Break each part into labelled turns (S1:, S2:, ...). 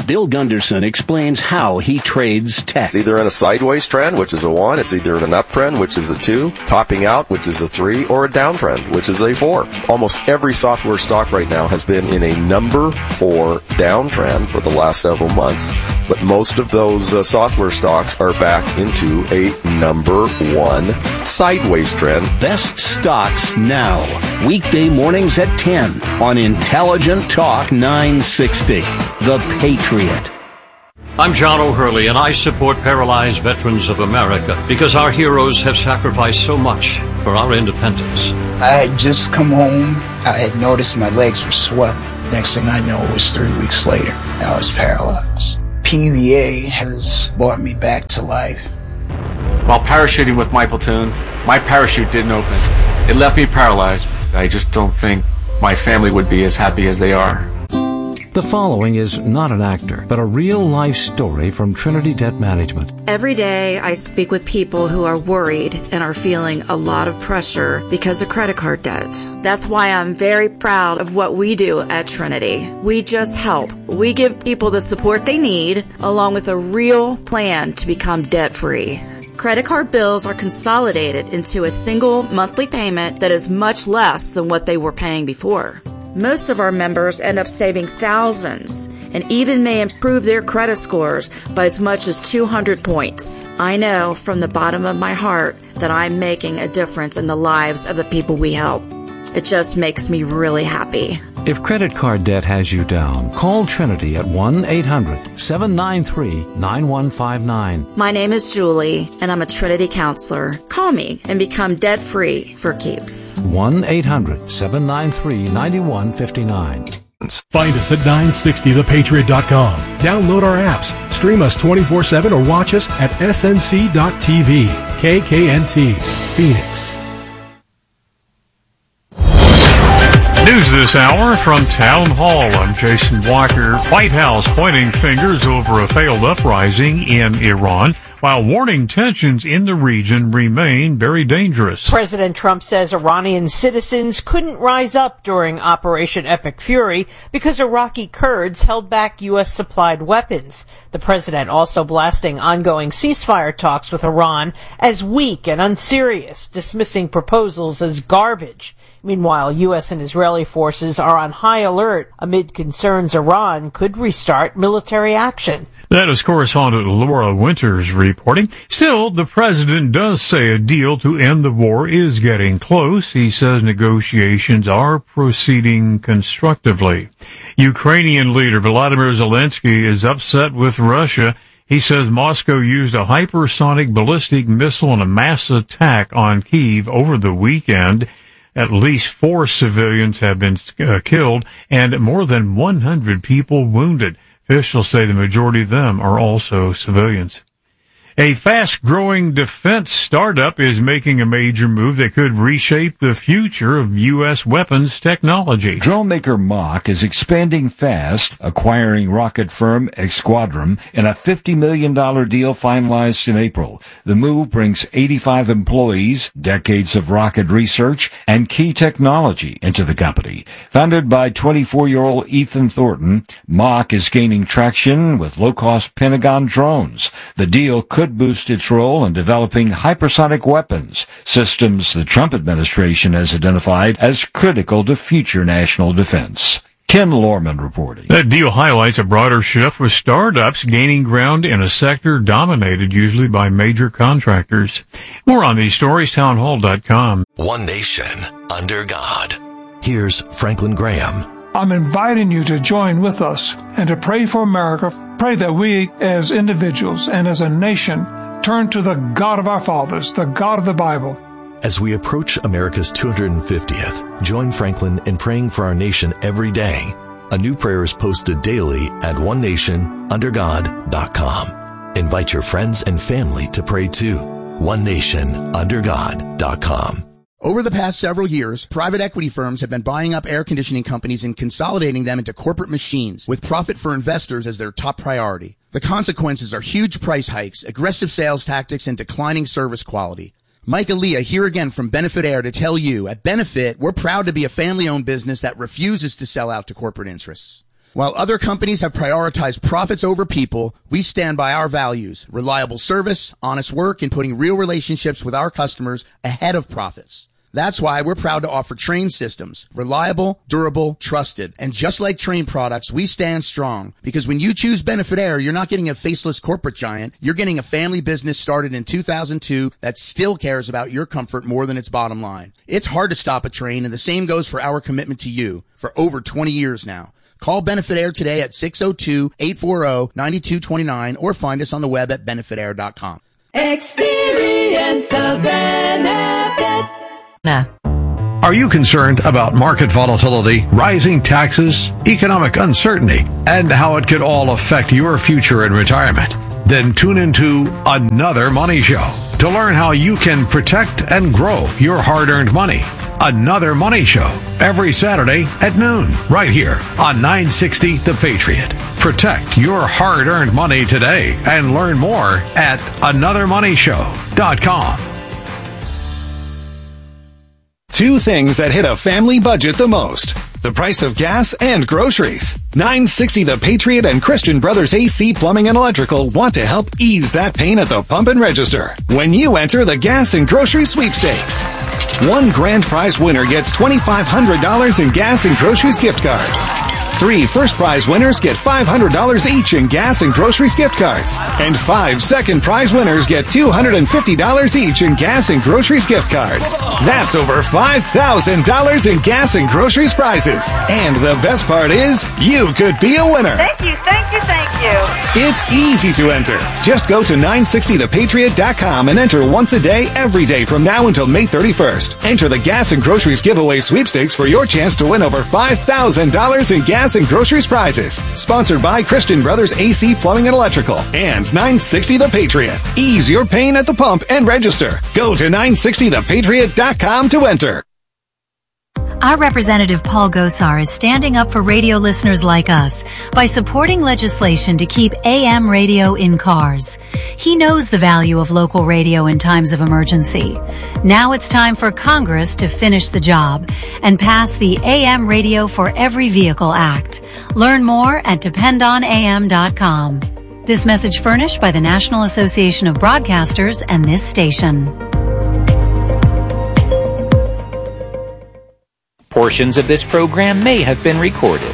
S1: Bill Gunderson explains how he trades tech.
S2: It's either in a sideways trend, which is a 1. It's either in an uptrend, which is a 2, topping out, which is a 3, or a downtrend, which is a 4. Almost every software stock right now has been in a number 4 downtrend for the last several months, but most of those software stocks are back into a number 1 sideways trend.
S1: Best stocks now. Weekday mornings at 10 on Intelligent Talk 960. The Patriot.
S3: I'm John O'Hurley, and I support Paralyzed Veterans of America because our heroes have sacrificed so much for our independence.
S4: I had just come home. I had noticed my legs were swelling. Next thing I know, it was 3 weeks later. I was paralyzed. PVA has brought me back to life.
S5: While parachuting with my platoon, my parachute didn't open. It left me paralyzed. I just don't think my family would be as happy as they are.
S6: The following is not an actor, but a real-life story from Trinity Debt Management.
S7: Every day I speak with people who are worried and are feeling a lot of pressure because of credit card debt. That's why I'm very proud of what we do at Trinity. We just help. We give people the support they need, along with a real plan to become debt-free. Credit card bills are consolidated into a single monthly payment that is much less than what they were paying before. Most of our members end up saving thousands and even may improve their credit scores by as much as 200 points. I know from the bottom of my heart that I'm making a difference in the lives of the people we help. It just makes me really happy.
S6: If credit card debt has you down, call Trinity at 1-800-793-9159.
S7: My name is Julie, and I'm a Trinity counselor. Call me and become debt-free for keeps.
S6: 1-800-793-9159.
S8: Find us at 960thepatriot.com. Download our apps, stream us 24/7, or watch us at snc.tv. KKNT, Phoenix.
S9: News this hour from Town Hall. I'm Jason Walker. White House pointing fingers over a failed uprising in Iran, while warning tensions in the region remain very dangerous.
S10: President Trump says Iranian citizens couldn't rise up during Operation Epic Fury because Iraqi Kurds held back U.S.-supplied weapons. The president also blasting ongoing ceasefire talks with Iran as weak and unserious, dismissing proposals as garbage. Meanwhile, U.S. and Israeli forces are on high alert amid concerns Iran could restart military action.
S9: That is correspondent Laura Winters reporting. Still, the president does say a deal to end the war is getting close. He says negotiations are proceeding constructively. Ukrainian leader Volodymyr Zelensky is upset with Russia. He says Moscow used a hypersonic ballistic missile in a mass attack on Kyiv over the weekend. At least 4 civilians have been killed and more than 100 people wounded. Officials say the majority of them are also civilians. A fast-growing defense startup is making a major move that could reshape the future of U.S. weapons technology.
S11: Drone maker Mach is expanding fast, acquiring rocket firm Esquadron in a $50 million deal finalized in April. The move brings 85 employees, decades of rocket research, and key technology into the company. Founded by 24-year-old Ethan Thornton, Mach is gaining traction with low-cost Pentagon drones. The deal could boost its role in developing hypersonic weapons, systems the Trump administration has identified as critical to future national defense. Ken Lorman reporting.
S9: That deal highlights a broader shift with startups gaining ground in a sector dominated usually by major contractors. More on these stories, townhall.com.
S12: One nation under God. Here's Franklin Graham.
S13: I'm inviting you to join with us and to pray for America. Pray that we as individuals and as a nation turn to the God of our fathers, the God of the Bible.
S12: As we approach America's 250th, join Franklin in praying for our nation every day. A new prayer is posted daily at onenationundergod.com. Invite your friends and family to pray too. onenationundergod.com.
S14: Over the past several years, private equity firms have been buying up air conditioning companies and consolidating them into corporate machines, with profit for investors as their top priority. The consequences are huge price hikes, aggressive sales tactics, and declining service quality. Mike Aaliyah here again from Benefit Air to tell you, at Benefit, we're proud to be a family-owned business that refuses to sell out to corporate interests. While other companies have prioritized profits over people, we stand by our values: reliable service, honest work, and putting real relationships with our customers ahead of profits. That's why we're proud to offer Trane systems. Reliable, durable, trusted. And just like Trane products, we stand strong. Because when you choose Benefit Air, you're not getting a faceless corporate giant. You're getting a family business started in 2002 that still cares about your comfort more than its bottom line. It's hard to stop a train, and the same goes for our commitment to you for over 20 years now. Call Benefit Air today at 602-840-9229 or find us on the web at benefitair.com.
S15: Experience the benefit.
S16: Are you concerned about market volatility, rising taxes, economic uncertainty, and how it could all affect your future in retirement? Then tune into Another Money Show to learn how you can protect and grow your hard-earned money. Another Money Show, every Saturday at noon, right here on 960 The Patriot. Protect your hard-earned money today and learn more at anothermoneyshow.com.
S17: Two things that hit a family budget the most: the price of gas and groceries. 960 The Patriot and Christian Brothers AC Plumbing and Electrical want to help ease that pain at the pump and register when you enter the gas and grocery sweepstakes. One grand prize winner gets $2,500 in gas and groceries gift cards. 3 first prize winners get $500 each in gas and groceries gift cards. And 5 second prize winners get $250 each in gas and groceries gift cards. That's over $5,000 in gas and groceries prizes. And the best part is, you could be a winner.
S15: Thank you, thank you, thank you.
S17: It's easy to enter. Just go to 960thepatriot.com and enter once a day, every day from now until May 31st. Enter the gas and groceries giveaway sweepstakes for your chance to win over $5,000 in gas and groceries prizes. Sponsored by Christian Brothers AC Plumbing and Electrical and 960 The Patriot. Ease your pain at the pump and register. Go to 960thepatriot.com to enter.
S18: Our representative Paul Gosar is standing up for radio listeners like us by supporting legislation to keep AM radio in cars. He knows the value of local radio in times of emergency. Now it's time for Congress to finish the job and pass the AM Radio for Every Vehicle Act. Learn more at dependonam.com. This message furnished by the National Association of Broadcasters and this station.
S19: Portions of this program may have been recorded.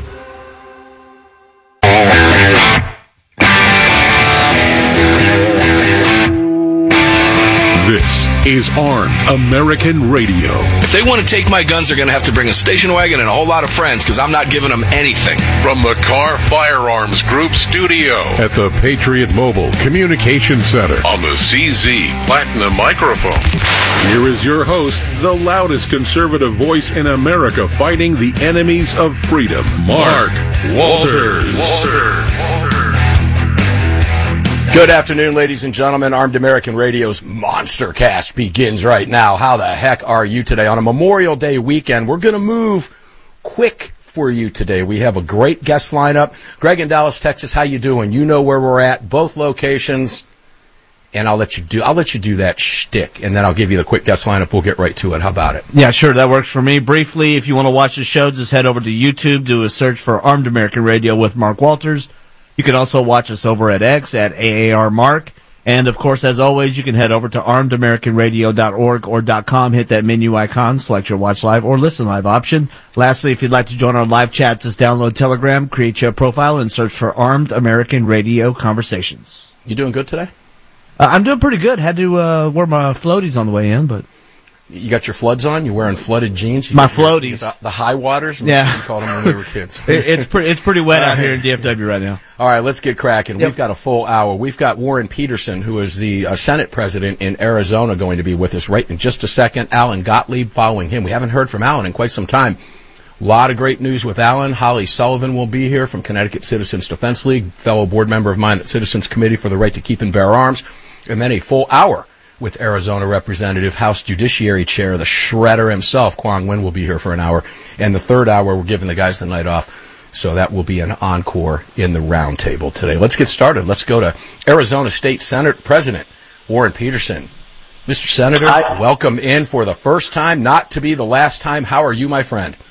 S20: This is Armed American Radio.
S21: If they want to take my guns, they're going to have to bring a station wagon and a whole lot of friends, because I'm not giving them anything.
S20: From the Car Firearms Group studio at the Patriot Mobile Communication Center on the CZ Platinum microphone. Here is your host, the loudest conservative voice in America fighting the enemies of freedom, Mark Walters.
S21: Good afternoon, ladies and gentlemen. Armed American Radio's Monster Cast begins right now. How the heck are you today? On a Memorial Day weekend, we're going to move quick for you today. We have a great guest lineup. Greg in Dallas, Texas, how you doing? You know where we're at, both locations, and I'll let you do that shtick, and then I'll give you the quick guest lineup. We'll get right to it. How about it?
S22: Yeah, sure. That works for me. Briefly, if you want to watch the show, just head over to YouTube, do a search for Armed American Radio with Mark Walters. You can also watch us over at X at AARMark. And, of course, as always, you can head over to armedamericanradio.org or .com, hit that menu icon, select your watch live or listen live option. Lastly, if you'd like to join our live chat, just download Telegram, create your profile, and search for Armed American Radio Conversations.
S21: You doing good today?
S22: I'm doing pretty good. Had to wear my floaties on the way in, but...
S21: You got your floods on? You're wearing flooded jeans?
S22: My floaties.
S21: The high waters?
S22: Yeah.
S21: We called them when we were kids.
S22: It's pretty wet out here in DFW right now.
S21: All right, let's get cracking. Yep. We've got a full hour. We've got Warren Peterson, who is the Senate president in Arizona, going to be with us right in just a second. Alan Gottlieb following him. We haven't heard from Alan in quite some time. A lot of great news with Alan. Holly Sullivan will be here from Connecticut Citizens Defense League, fellow board member of mine at Citizens Committee for the Right to Keep and Bear Arms. And then a full hour with Arizona Representative, House Judiciary Chair, the shredder himself, Quang Nguyen, will be here for an hour. And the third hour, we're giving the guys the night off, so that will be an encore in the roundtable today. Let's get started. Let's go to Arizona State Senate President Warren Peterson. Mr. Senator, welcome in for the first time, not to be the last time. How are you, my friend?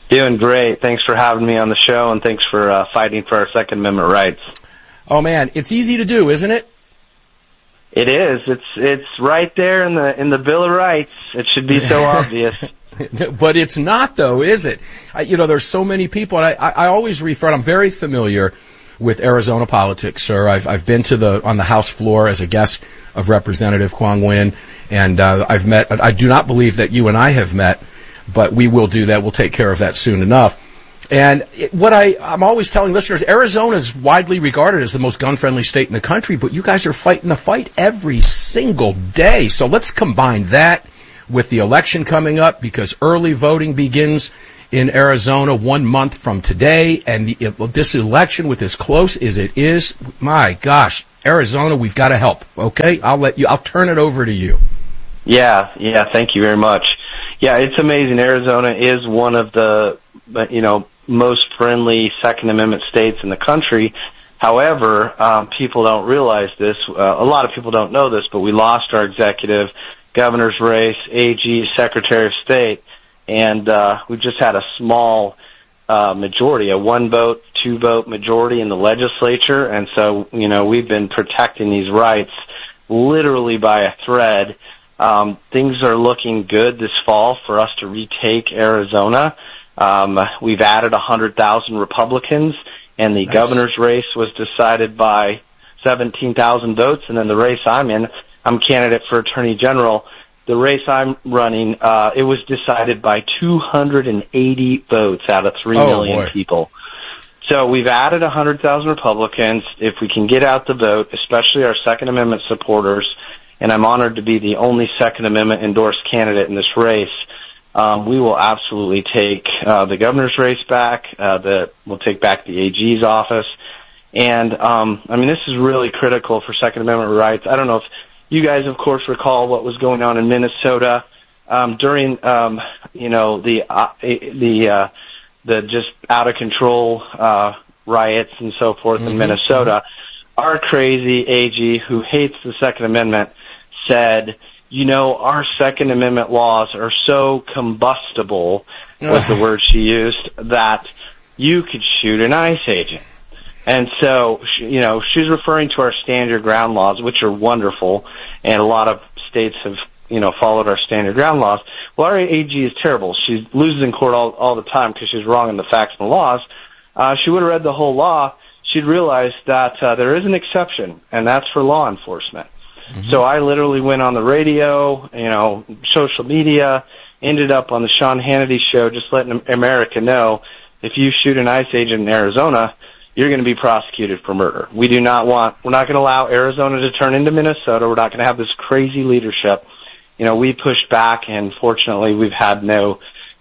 S1: Doing great. Thanks for having me on the show, and thanks for fighting for our Second Amendment rights.
S21: Oh, man, it's easy to do, isn't it?
S1: It is. It's right there in the Bill of Rights. It should be so obvious.
S21: But it's not, though, is it? There's so many people, and I always refer, I'm very familiar with Arizona politics, sir. I've been on the House floor as a guest of Representative Quang Nguyen, and I've met, I do not believe that you and I have met, but we will do that. We'll take care of that soon enough. And I'm always telling listeners, Arizona is widely regarded as the most gun-friendly state in the country, but you guys are fighting the fight every single day. So let's combine that with the election coming up, because early voting begins in Arizona 1 month from today, and this election, with as close as it is, my gosh, Arizona, we've got to help. Okay, I'll turn it over to you.
S1: Yeah. Thank you very much. Yeah, it's amazing. Arizona is one of the most friendly Second Amendment states in the country. However, people don't realize this. A lot of people don't know this, but we lost our executive, governor's race, AG, Secretary of State, and we just had a small majority, a 1-vote, 2-vote majority in the legislature, and so, we've been protecting these rights literally by a thread. Things are looking good this fall for us to retake Arizona. We've added 100,000 Republicans, and the governor's race was decided by 17,000 votes, and then the race I'm in, I'm candidate for Attorney General. The race I'm running, it was decided by 280 votes out of 3 million people. So we've added 100,000 Republicans. If we can get out the vote, especially our Second Amendment supporters, and I'm honored to be the only Second Amendment endorsed candidate in this race, we will absolutely take the governor's race back. We'll take back the AG's office. And, this is really critical for Second Amendment rights. I don't know if you guys, of course, recall what was going on in Minnesota during, the just out of control riots and so forth in Minnesota. Our crazy AG, who hates the Second Amendment, said, our Second Amendment laws are so combustible, was the word she used, that you could shoot an ICE agent. And so, she's referring to our stand your ground laws, which are wonderful, and a lot of states have, followed our stand your ground laws. Well, our AG is terrible. She loses in court all the time because she's wrong in the facts and the laws. She would have read the whole law. She'd realize that there is an exception, and that's for law enforcement. So I literally went on the radio, social media, ended up on the Sean Hannity show, just letting America know, if you shoot an ICE agent in Arizona, you're going to be prosecuted for murder. We're not going to allow Arizona to turn into Minnesota. We're not going to have this crazy leadership. We pushed back, and fortunately we've had no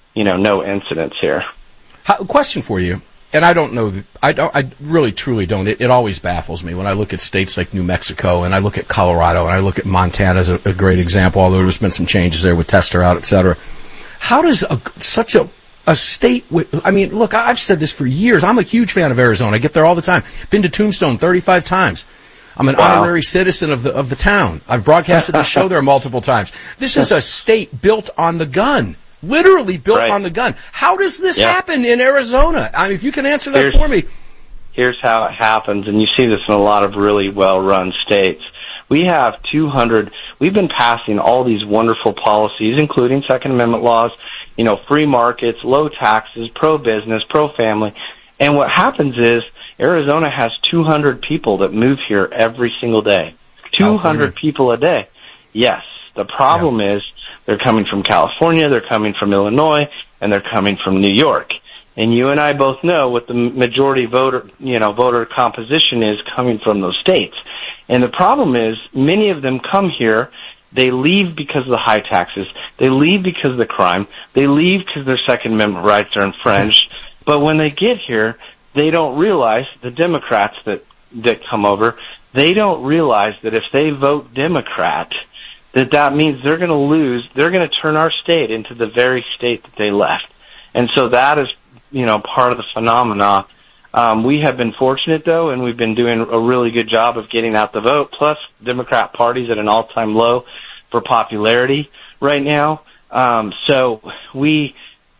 S1: incidents here.
S21: Question for you. And I don't know, I really truly don't. It always baffles me when I look at states like New Mexico, and I look at Colorado, and I look at Montana as a great example, although there's been some changes there with Tester out, et cetera. How does such a state look, I've said this for years. I'm a huge fan of Arizona. I get there all the time. Been to Tombstone 35 times. I'm an honorary citizen of the town. I've broadcasted the show there multiple times. This is a state built on the gun. Literally built on the gun. How does this happen in Arizona? If you can answer that for me.
S1: Here's how it happens, and you see this in a lot of really well-run states. We have 200, we've been passing all these wonderful policies, including Second Amendment laws, free markets, low taxes, pro-business, pro-family. And what happens is Arizona has 200 people that move here every single day. 200 people a day. Yes. The problem is they're coming from California, they're coming from Illinois, and they're coming from New York. And you and I both know what the majority voter composition is coming from those states. And the problem is many of them come here, they leave because of the high taxes, they leave because of the crime, they leave because their Second Amendment rights are infringed. But when they get here, they don't realize, the Democrats that come over, they don't realize that if they vote Democrat, that means they're going to lose, they're going to turn our state into the very state that they left. And so that is, part of the phenomena. We have been fortunate, though, and we've been doing a really good job of getting out the vote. Plus, Democrat Party's at an all-time low for popularity right now. So we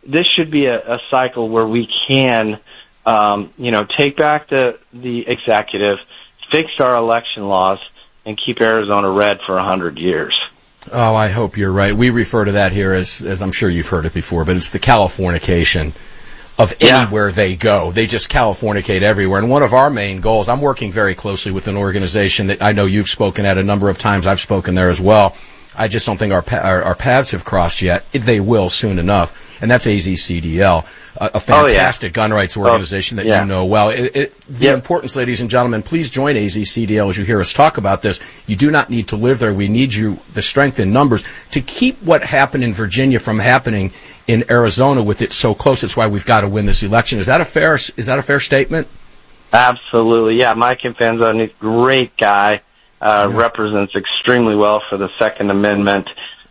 S1: this should be a cycle where we can, take back the executive, fix our election laws, and keep Arizona red for 100 years.
S21: Oh, I hope you're right. We refer to that here as I'm sure you've heard it before, but it's the Californication of anywhere they go. They just Californicate everywhere. And one of our main goals, I'm working very closely with an organization that I know you've spoken at a number of times. I've spoken there as well. I just don't think our paths have crossed yet. They will soon enough. And that's AZCDL, a fantastic gun rights organization that you know well. The importance, ladies and gentlemen, please join AZCDL as you hear us talk about this. You do not need to live there. We need the strength in numbers to keep what happened in Virginia from happening in Arizona with it so close. That's why we've got to win this election. Is that a fair statement?
S1: Absolutely. Yeah, Mike Infanzone, great guy. Represents extremely well for the Second Amendment.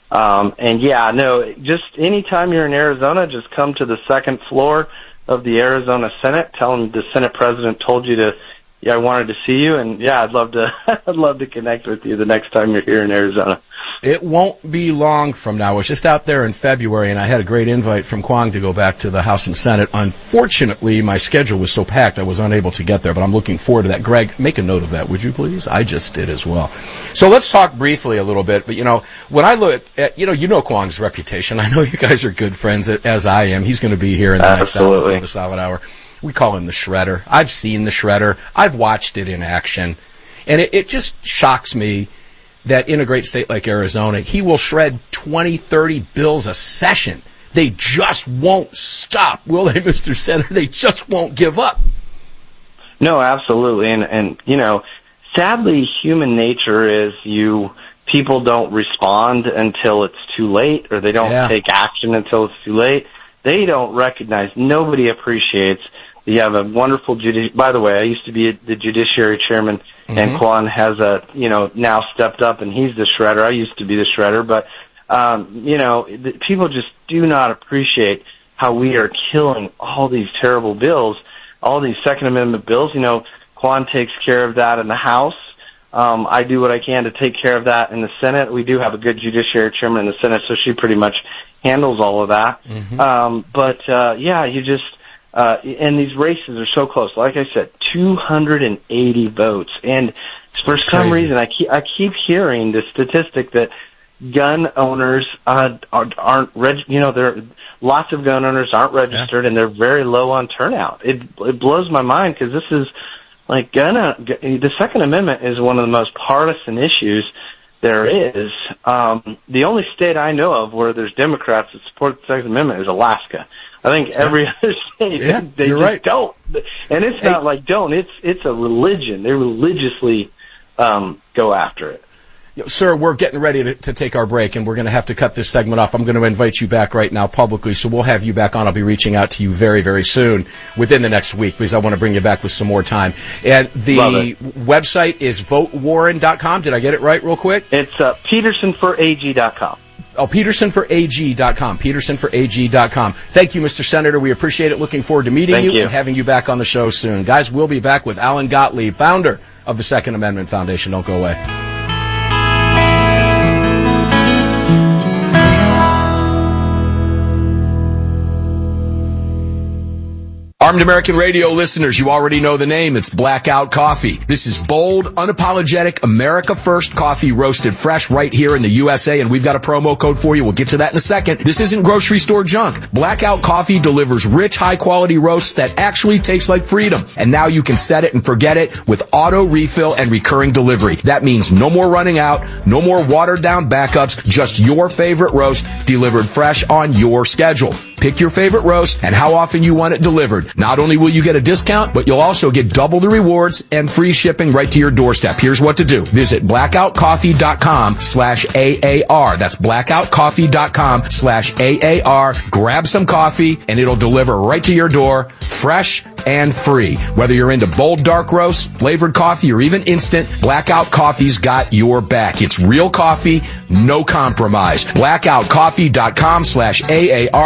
S1: Just anytime you're in Arizona, just come to the second floor of the Arizona Senate. Tell them the Senate president told you I wanted to see you, and I'd love to connect with you the next time you're here in Arizona.
S21: It won't be long from now. I was just out there in February, and I had a great invite from Kwong to go back to the House and Senate. Unfortunately, my schedule was so packed I was unable to get there, but I'm looking forward to that. Greg, make a note of that, would you please? I just did as well. So let's talk briefly a little bit. But, when I look at, Kwong's reputation, I know you guys are good friends, as I am. He's going to be here in the next hour for the solid hour. We call him the Shredder. I've seen the Shredder. I've watched it in action. And it just shocks me that in a great state like Arizona, he will shred 20, 30 bills a session. They just won't stop, will they, Mr. Senator? They just won't give up.
S1: No, absolutely. And sadly, human nature is people don't respond until it's too late, or they don't take action until it's too late. They don't recognize, nobody appreciates. You have a wonderful by the way, I used to be the judiciary chairman, and Kwon has now stepped up, and he's the Shredder. I used to be the Shredder, but people just do not appreciate how we are killing all these terrible bills, all these Second Amendment bills. Kwon takes care of that in the House. I do what I can to take care of that in the Senate. We do have a good judiciary chairman in the Senate, so she pretty much handles all of that. And these races are so close. Like I said, 280 votes. And for some reason, I keep hearing the statistic that gun owners aren't there. Lots of gun owners aren't registered, and they're very low on turnout. It blows my mind, because this is like the Second Amendment is one of the most partisan issues there is. The only state I know of where there's Democrats that support the Second Amendment is Alaska. I think every other state, they just don't. And it's not like don't. It's a religion. They religiously go after it.
S21: Sir, we're getting ready to take our break, and we're going to have to cut this segment off. I'm going to invite you back right now publicly, so we'll have you back on. I'll be reaching out to you very, very soon, within the next week, because I want to bring you back with some more time. And the website is votewarren.com. Did I get it right real quick?
S1: It's PetersonForAG.com.
S21: Oh, PetersonForAG.com. PetersonForAG.com. Thank you, Mr. Senator. We appreciate it. Looking forward to meeting you and having you back on the show soon. Guys, we'll be back with Alan Gottlieb, founder of the Second Amendment Foundation. Don't go away. Armed American Radio listeners, you already know the name. It's Blackout Coffee. This is bold, unapologetic, America First coffee roasted fresh right here in the USA, and we've got a promo code for you. We'll get to that in a second. This isn't grocery store junk. Blackout Coffee delivers rich, high-quality roasts that actually taste like freedom. And now you can set it and forget it with auto refill and recurring delivery. That means no more running out, no more watered-down backups, just your favorite roast delivered fresh on your schedule. Pick your favorite roast and how often you want it delivered. Not only will you get a discount, but you'll also get double the rewards and free shipping right to your doorstep. Here's what to do. Visit blackoutcoffee.com/AAR. That's blackoutcoffee.com/AAR. Grab some coffee and it'll deliver right to your door, fresh and free. Whether you're into bold dark roasts, flavored coffee, or even instant, Blackout Coffee's got your back. It's real coffee, no compromise. Blackoutcoffee.com/AAR. Get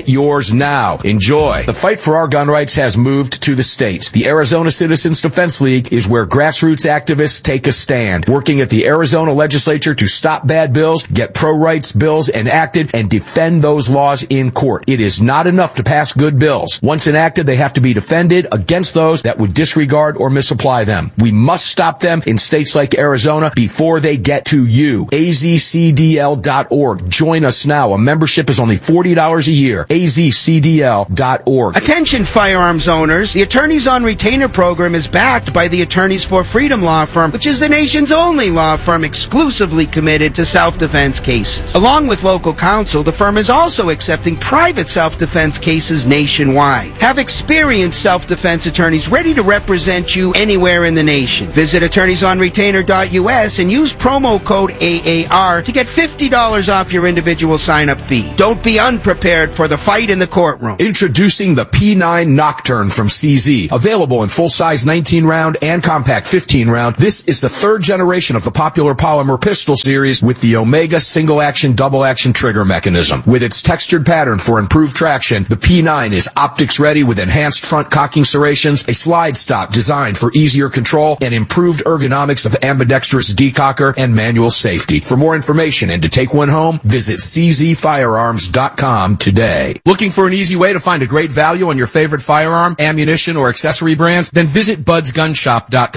S21: Get yours now. Enjoy. The fight for our gun rights has moved to the states. The Arizona Citizens Defense League is where grassroots activists take a stand, working at the Arizona legislature to stop bad bills, get pro-rights bills enacted, and defend those laws in court. It is not enough to pass good bills. Once enacted, they have to be defended against those that would disregard or misapply them. We must stop them in states like Arizona before they get to you. azcdl.org. Join us now. A membership is only $40 a year. azcdl.org.
S2: Attention firearms owners. The Attorneys on Retainer program is backed by the Attorneys for Freedom law firm, which is the nation's only law firm exclusively committed to self-defense cases. Along with local counsel, the firm is also accepting private self-defense cases nationwide. Have experienced self-defense attorneys ready to represent you anywhere in the nation. Visit attorneysonretainer.us and use promo code AAR to get $50 off your individual sign-up fee. Don't be unprepared for the fight in the courtroom.
S21: Introducing the P9 Nocturne from CZ. Available in full-size 19-round and compact 15-round, this is the third generation of the popular polymer pistol series with the Omega single-action, double-action trigger mechanism. With its textured pattern for improved traction, the P9 is optics-ready with enhanced front cocking serrations, a slide stop designed for easier control, and improved ergonomics of ambidextrous decocker and manual safety. For more information and to take one home, visit czfirearms.com today. Looking for an easy way to find a great value on your favorite firearm, ammunition, or accessory brands? Then visit budsgunshop.com.